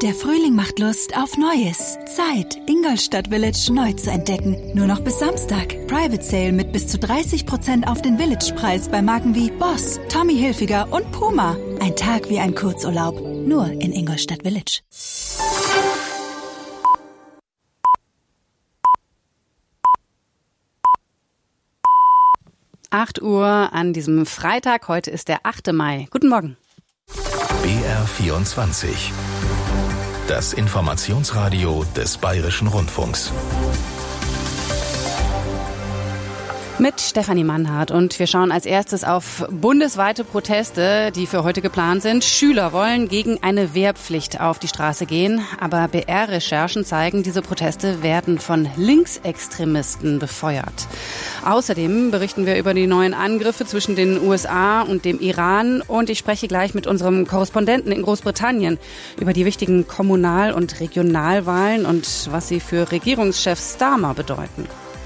Der Frühling macht Lust auf Neues. Zeit, Ingolstadt Village neu zu entdecken. Nur noch bis Samstag. Private Sale mit bis zu 30% auf den Village-Preis bei Marken wie Boss, Tommy Hilfiger und Puma. Ein Tag wie ein Kurzurlaub. Nur in Ingolstadt Village. Acht Uhr an diesem Freitag. Heute ist der 8. Mai. Guten Morgen. BR24. Das Informationsradio des Bayerischen Rundfunks. Mit Stefanie Mannhardt und wir schauen als erstes auf bundesweite Proteste, die für heute geplant sind. Schüler wollen gegen eine Wehrpflicht auf die Straße gehen, aber BR-Recherchen zeigen, diese Proteste werden von Linksextremisten befeuert. Außerdem berichten wir über die neuen Angriffe zwischen den USA und dem Iran und ich spreche gleich mit unserem Korrespondenten in Großbritannien über die wichtigen Kommunal- und Regionalwahlen und was sie für Regierungschef Starmer bedeuten.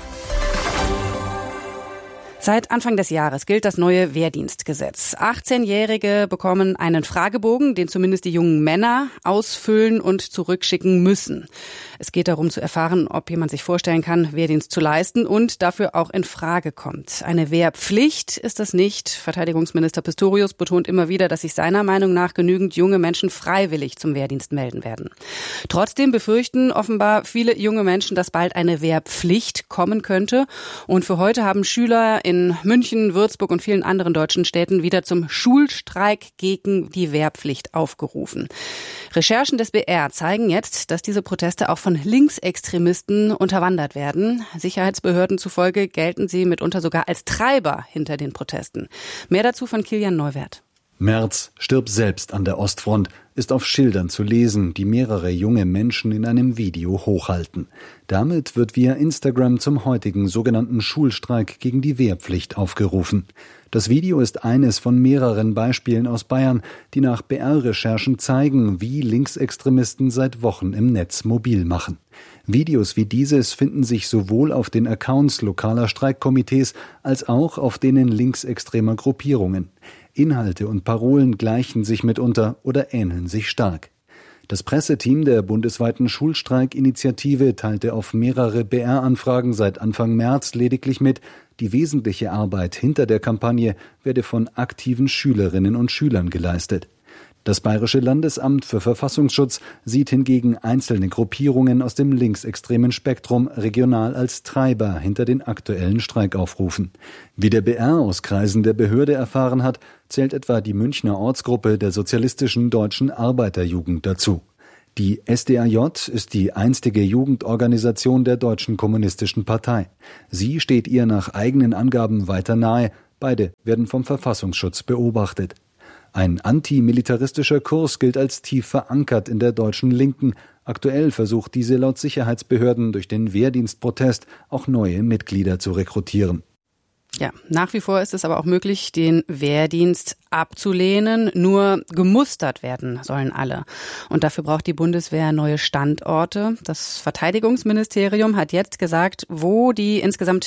Seit Anfang des Jahres gilt das neue Wehrdienstgesetz. 18-Jährige bekommen einen Fragebogen, den zumindest die jungen Männer ausfüllen und zurückschicken müssen. Es geht darum zu erfahren, ob jemand sich vorstellen kann, Wehrdienst zu leisten und dafür auch in Frage kommt. Eine Wehrpflicht ist das nicht. Verteidigungsminister Pistorius betont immer wieder, dass sich seiner Meinung nach genügend junge Menschen freiwillig zum Wehrdienst melden werden. Trotzdem befürchten offenbar viele junge Menschen, dass bald eine Wehrpflicht kommen könnte. Und für heute haben Schüler in München, Würzburg und vielen anderen deutschen Städten wieder zum Schulstreik gegen die Wehrpflicht aufgerufen. Recherchen des BR zeigen jetzt, dass diese Proteste auch von Linksextremisten unterwandert werden. Sicherheitsbehörden zufolge gelten sie mitunter sogar als Treiber hinter den Protesten. Mehr dazu von Kilian Neuwert. Merz, stirb selbst an der Ostfront, ist auf Schildern zu lesen, die mehrere junge Menschen in einem Video hochhalten. Damit wird via Instagram zum heutigen sogenannten Schulstreik gegen die Wehrpflicht aufgerufen. Das Video ist eines von mehreren Beispielen aus Bayern, die nach BR-Recherchen zeigen, wie Linksextremisten seit Wochen im Netz mobil machen. Videos wie dieses finden sich sowohl auf den Accounts lokaler Streikkomitees als auch auf denen linksextremer Gruppierungen. Inhalte und Parolen gleichen sich mitunter oder ähneln sich stark. Das Presseteam der bundesweiten Schulstreikinitiative teilte auf mehrere BR-Anfragen seit Anfang März lediglich mit, die wesentliche Arbeit hinter der Kampagne werde von aktiven Schülerinnen und Schülern geleistet. Das Bayerische Landesamt für Verfassungsschutz sieht hingegen einzelne Gruppierungen aus dem linksextremen Spektrum regional als Treiber hinter den aktuellen Streikaufrufen. Wie der BR aus Kreisen der Behörde erfahren hat, zählt etwa die Münchner Ortsgruppe der Sozialistischen Deutschen Arbeiterjugend dazu. Die SDAJ ist die einstige Jugendorganisation der Deutschen Kommunistischen Partei. Sie steht ihr nach eigenen Angaben weiter nahe. Beide werden vom Verfassungsschutz beobachtet. Ein antimilitaristischer Kurs gilt als tief verankert in der deutschen Linken. Aktuell versucht diese laut Sicherheitsbehörden durch den Wehrdienstprotest auch neue Mitglieder zu rekrutieren. Ja, nach wie vor ist es aber auch möglich, den Wehrdienst abzulehnen. Nur gemustert werden sollen alle. Und dafür braucht die Bundeswehr neue Standorte. Das Verteidigungsministerium hat jetzt gesagt, wo die insgesamt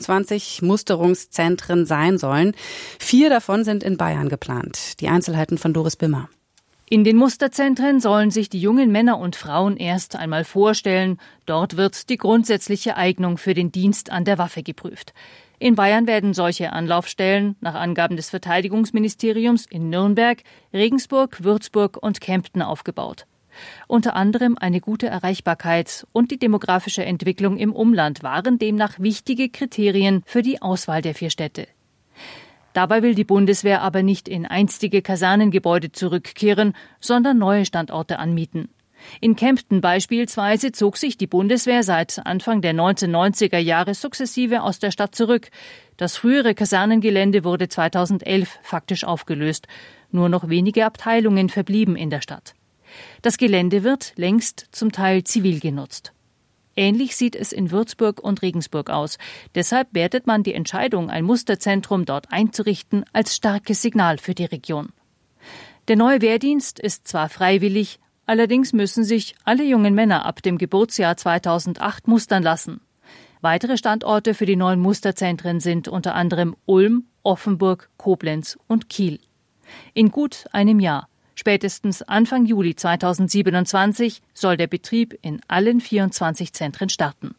24 Musterungszentren sein sollen. 4 davon sind in Bayern geplant. Die Einzelheiten von Doris Bimmer. In den Musterzentren sollen sich die jungen Männer und Frauen erst einmal vorstellen. Dort wird die grundsätzliche Eignung für den Dienst an der Waffe geprüft. In Bayern werden solche Anlaufstellen nach Angaben des Verteidigungsministeriums in Nürnberg, Regensburg, Würzburg und Kempten aufgebaut. Unter anderem eine gute Erreichbarkeit und die demografische Entwicklung im Umland waren demnach wichtige Kriterien für die Auswahl der 4 Städte. Dabei will die Bundeswehr aber nicht in einstige Kasernengebäude zurückkehren, sondern neue Standorte anmieten. In Kempten beispielsweise zog sich die Bundeswehr seit Anfang der 1990er Jahre sukzessive aus der Stadt zurück. Das frühere Kasernengelände wurde 2011 faktisch aufgelöst. Nur noch wenige Abteilungen verblieben in der Stadt. Das Gelände wird längst zum Teil zivil genutzt. Ähnlich sieht es in Würzburg und Regensburg aus. Deshalb wertet man die Entscheidung, ein Musterzentrum dort einzurichten, als starkes Signal für die Region. Der neue Wehrdienst ist zwar freiwillig, allerdings müssen sich alle jungen Männer ab dem Geburtsjahr 2008 mustern lassen. Weitere Standorte für die neuen Musterzentren sind unter anderem Ulm, Offenburg, Koblenz und Kiel. In gut einem Jahr Spätestens Anfang Juli 2027 soll der Betrieb in allen 24 Zentren starten.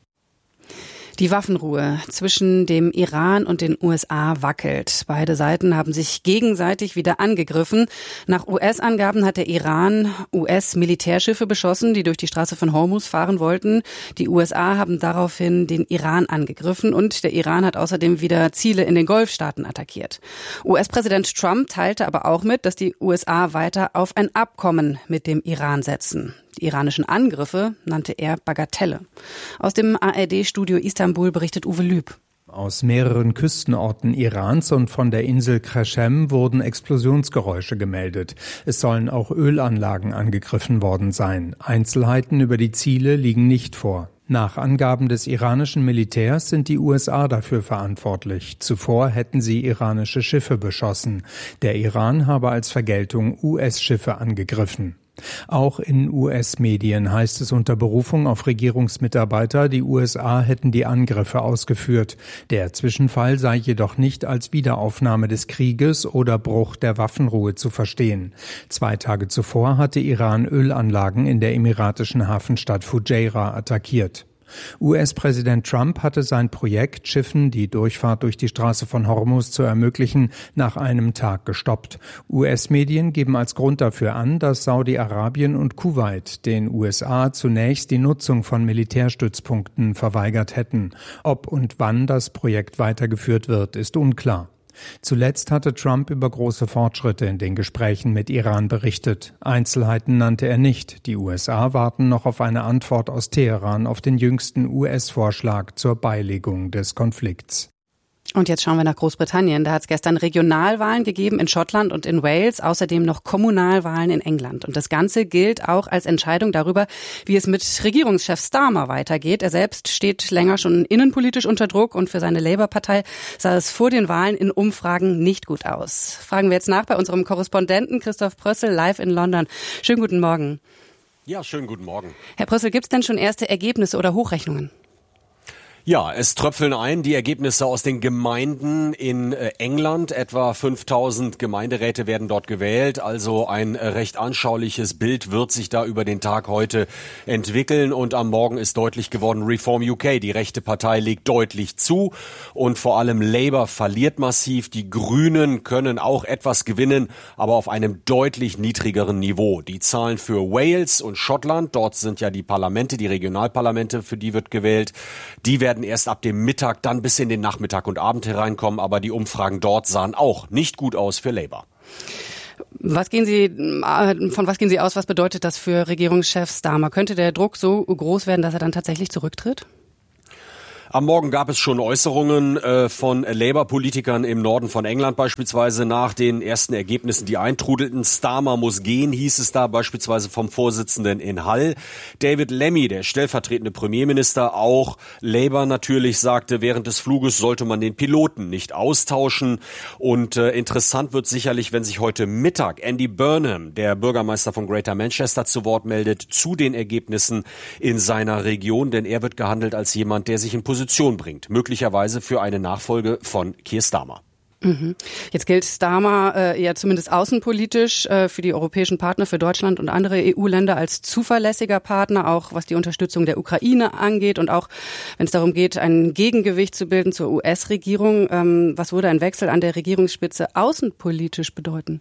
Die Waffenruhe zwischen dem Iran und den USA wackelt. Beide Seiten haben sich gegenseitig wieder angegriffen. Nach US-Angaben hat der Iran US-Militärschiffe beschossen, die durch die Straße von Hormuz fahren wollten. Die USA haben daraufhin den Iran angegriffen und der Iran hat außerdem wieder Ziele in den Golfstaaten attackiert. US-Präsident Trump teilte aber auch mit, dass die USA weiter auf ein Abkommen mit dem Iran setzen. Die iranischen Angriffe nannte er Bagatelle. Aus dem ARD-Studio Istanbul berichtet Uwe Lüb. Aus mehreren Küstenorten Irans und von der Insel Qashem wurden Explosionsgeräusche gemeldet. Es sollen auch Ölanlagen angegriffen worden sein. Einzelheiten über die Ziele liegen nicht vor. Nach Angaben des iranischen Militärs sind die USA dafür verantwortlich. Zuvor hätten sie iranische Schiffe beschossen. Der Iran habe als Vergeltung US-Schiffe angegriffen. Auch in US-Medien heißt es unter Berufung auf Regierungsmitarbeiter, die USA hätten die Angriffe ausgeführt. Der Zwischenfall sei jedoch nicht als Wiederaufnahme des Krieges oder Bruch der Waffenruhe zu verstehen. 2 Tage zuvor hatte Iran Ölanlagen in der emiratischen Hafenstadt Fujairah attackiert. US-Präsident Trump hatte sein Projekt, Schiffen die Durchfahrt durch die Straße von Hormuz zu ermöglichen, nach einem Tag gestoppt. US-Medien geben als Grund dafür an, dass Saudi-Arabien und Kuwait den USA zunächst die Nutzung von Militärstützpunkten verweigert hätten. Ob und wann das Projekt weitergeführt wird, ist unklar. Zuletzt hatte Trump über große Fortschritte in den Gesprächen mit Iran berichtet. Einzelheiten nannte er nicht. Die USA warten noch auf eine Antwort aus Teheran auf den jüngsten US-Vorschlag zur Beilegung des Konflikts. Und jetzt schauen wir nach Großbritannien. Da hat es gestern Regionalwahlen gegeben in Schottland und in Wales, außerdem noch Kommunalwahlen in England. Und das Ganze gilt auch als Entscheidung darüber, wie es mit Regierungschef Starmer weitergeht. Er selbst steht länger schon innenpolitisch unter Druck und für seine Labour-Partei sah es vor den Wahlen in Umfragen nicht gut aus. Fragen wir jetzt nach bei unserem Korrespondenten Christoph Prössel live in London. Schönen guten Morgen. Ja, schönen guten Morgen. Herr Prössel, gibt es denn schon erste Ergebnisse oder Hochrechnungen? Ja, es tröpfeln ein die Ergebnisse aus den Gemeinden in England. Etwa 5.000 Gemeinderäte werden dort gewählt. Also ein recht anschauliches Bild wird sich da über den Tag heute entwickeln. Und am Morgen ist deutlich geworden, Reform UK, die rechte Partei, legt deutlich zu. Und vor allem Labour verliert massiv. Die Grünen können auch etwas gewinnen, aber auf einem deutlich niedrigeren Niveau. Die Zahlen für Wales und Schottland, dort sind ja die Parlamente, die Regionalparlamente, für die wird gewählt, die werden erst ab dem Mittag, dann bis in den Nachmittag und Abend hereinkommen. Aber die Umfragen dort sahen auch nicht gut aus für Labour. Von was gehen Sie aus? Was bedeutet das für Regierungschef Starmer? Könnte der Druck so groß werden, dass er dann tatsächlich zurücktritt? Am Morgen gab es schon Äußerungen von Labour-Politikern im Norden von England beispielsweise nach den ersten Ergebnissen, die eintrudelten. Starmer muss gehen, hieß es da beispielsweise vom Vorsitzenden in Hull. David Lammy, der stellvertretende Premierminister, auch Labour natürlich, sagte, während des Fluges sollte man den Piloten nicht austauschen. Und interessant wird sicherlich, wenn sich heute Mittag Andy Burnham, der Bürgermeister von Greater Manchester, zu Wort meldet zu den Ergebnissen in seiner Region. Denn er wird gehandelt als jemand, der sich in Position bringt, möglicherweise für eine Nachfolge von Keir Starmer. Jetzt gilt Starmer ja zumindest außenpolitisch für die europäischen Partner, für Deutschland und andere EU-Länder als zuverlässiger Partner, auch was die Unterstützung der Ukraine angeht und auch wenn es darum geht, ein Gegengewicht zu bilden zur US-Regierung. Was würde ein Wechsel an der Regierungsspitze außenpolitisch bedeuten?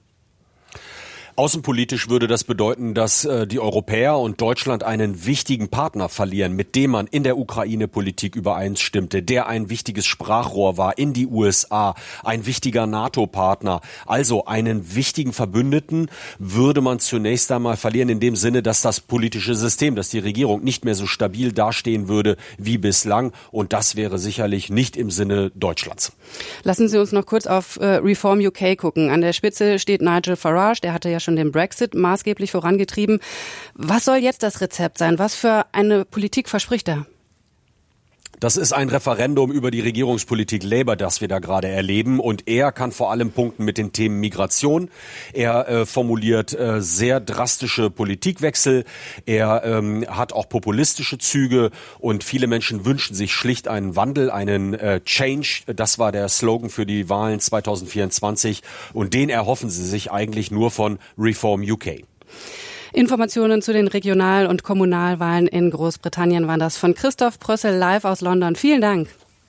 Außenpolitisch würde das bedeuten, dass die Europäer und Deutschland einen wichtigen Partner verlieren, mit dem man in der Ukraine-Politik übereinstimmte, der ein wichtiges Sprachrohr war in die USA, ein wichtiger NATO-Partner. Also einen wichtigen Verbündeten würde man zunächst einmal verlieren, in dem Sinne, dass das politische System, dass die Regierung nicht mehr so stabil dastehen würde wie bislang. Und das wäre sicherlich nicht im Sinne Deutschlands. Lassen Sie uns noch kurz auf Reform UK gucken. An der Spitze steht Nigel Farage, der hatte ja schon den Brexit maßgeblich vorangetrieben. Was soll jetzt das Rezept sein? Was für eine Politik verspricht er? Das ist ein Referendum über die Regierungspolitik Labour, das wir da gerade erleben. Und er kann vor allem punkten mit den Themen Migration. Er formuliert sehr drastische Politikwechsel. Er hat auch populistische Züge. Und viele Menschen wünschen sich schlicht einen Wandel, einen Change. Das war der Slogan für die Wahlen 2024. Und den erhoffen sie sich eigentlich nur von Reform UK. Informationen zu den Regional- und Kommunalwahlen in Großbritannien waren das von Christoph Prössel live aus London. Vielen Dank.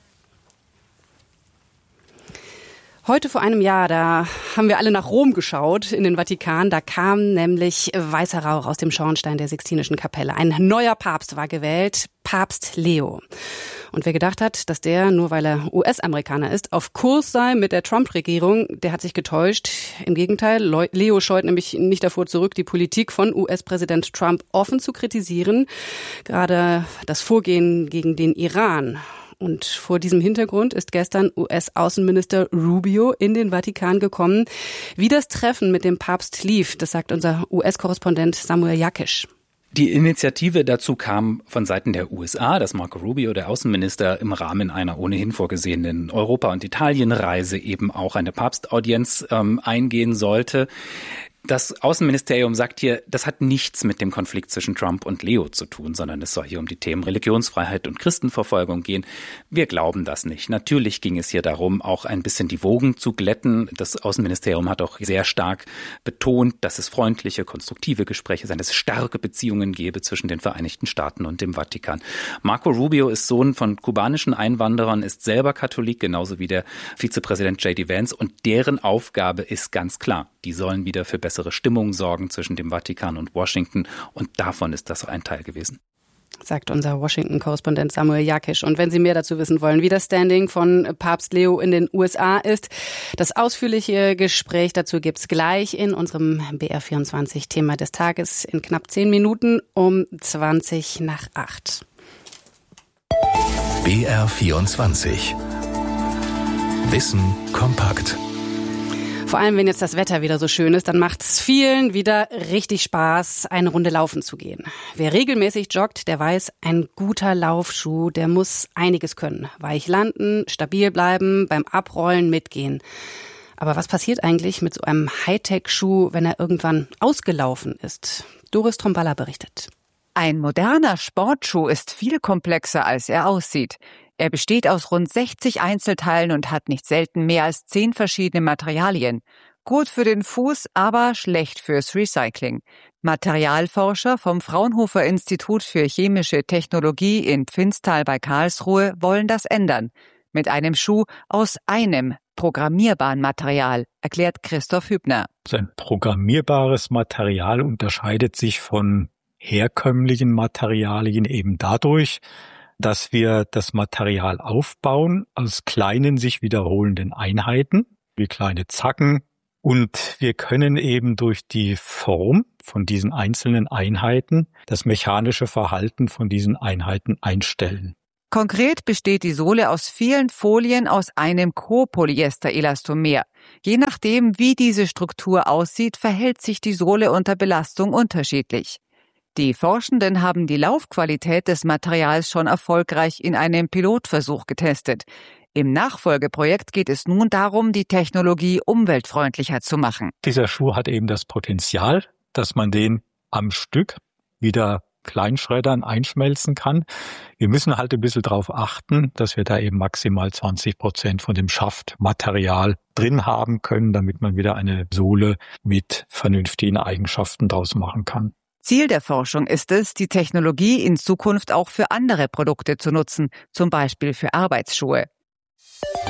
Heute vor einem Jahr, da haben wir alle nach Rom geschaut, in den Vatikan. Da kam nämlich weißer Rauch aus dem Schornstein der Sixtinischen Kapelle. Ein neuer Papst war gewählt, Papst Leo. Und wer gedacht hat, dass der, nur weil er US-Amerikaner ist, auf Kurs sei mit der Trump-Regierung, der hat sich getäuscht. Im Gegenteil, Leo scheut nämlich nicht davor zurück, die Politik von US-Präsident Trump offen zu kritisieren. Gerade das Vorgehen gegen den Iran. Und vor diesem Hintergrund ist gestern US-Außenminister Rubio in den Vatikan gekommen. Wie das Treffen mit dem Papst lief, das sagt unser US-Korrespondent Samuel Jakisch. Die Initiative dazu kam von Seiten der USA, dass Marco Rubio, der Außenminister, im Rahmen einer ohnehin vorgesehenen Europa- und Italienreise eben auch eine Papstaudienz eingehen sollte. Das Außenministerium sagt hier, das hat nichts mit dem Konflikt zwischen Trump und Leo zu tun, sondern es soll hier um die Themen Religionsfreiheit und Christenverfolgung gehen. Wir glauben das nicht. Natürlich ging es hier darum, auch ein bisschen die Wogen zu glätten. Das Außenministerium hat auch sehr stark betont, dass es freundliche, konstruktive Gespräche seien, dass es starke Beziehungen gebe zwischen den Vereinigten Staaten und dem Vatikan. Marco Rubio ist Sohn von kubanischen Einwanderern, ist selber Katholik, genauso wie der Vizepräsident J.D. Vance. Und deren Aufgabe ist ganz klar. Die sollen wieder für bessere Stimmung sorgen zwischen dem Vatikan und Washington. Und davon ist das ein Teil gewesen. Sagt unser Washington-Korrespondent Samuel Jakisch. Und wenn Sie mehr dazu wissen wollen, wie das Standing von Papst Leo in den USA ist, das ausführliche Gespräch dazu gibt's gleich in unserem BR24 Thema des Tages in knapp 10 Minuten um 7:20. BR24 Wissen kompakt. Vor allem, wenn jetzt das Wetter wieder so schön ist, dann macht es vielen wieder richtig Spaß, eine Runde laufen zu gehen. Wer regelmäßig joggt, der weiß, ein guter Laufschuh, der muss einiges können. Weich landen, stabil bleiben, beim Abrollen mitgehen. Aber was passiert eigentlich mit so einem Hightech-Schuh, wenn er irgendwann ausgelaufen ist? Doris Tromballa berichtet. Ein moderner Sportschuh ist viel komplexer, als er aussieht. Er besteht aus rund 60 Einzelteilen und hat nicht selten mehr als 10 verschiedene Materialien. Gut für den Fuß, aber schlecht fürs Recycling. Materialforscher vom Fraunhofer Institut für chemische Technologie in Pfinztal bei Karlsruhe wollen das ändern. Mit einem Schuh aus einem programmierbaren Material, erklärt Christoph Hübner. Ein programmierbares Material unterscheidet sich von herkömmlichen Materialien eben dadurch, dass wir das Material aufbauen aus kleinen, sich wiederholenden Einheiten, wie kleine Zacken. Und wir können eben durch die Form von diesen einzelnen Einheiten das mechanische Verhalten von diesen Einheiten einstellen. Konkret besteht die Sohle aus vielen Folien aus einem Copolyester-Elastomer. Je nachdem, wie diese Struktur aussieht, verhält sich die Sohle unter Belastung unterschiedlich. Die Forschenden haben die Laufqualität des Materials schon erfolgreich in einem Pilotversuch getestet. Im Nachfolgeprojekt geht es nun darum, die Technologie umweltfreundlicher zu machen. Dieser Schuh hat eben das Potenzial, dass man den am Stück wieder kleinschreddern, einschmelzen kann. Wir müssen halt ein bisschen darauf achten, dass wir da eben maximal 20% von dem Schaftmaterial drin haben können, damit man wieder eine Sohle mit vernünftigen Eigenschaften draus machen kann. Ziel der Forschung ist es, die Technologie in Zukunft auch für andere Produkte zu nutzen, zum Beispiel für Arbeitsschuhe.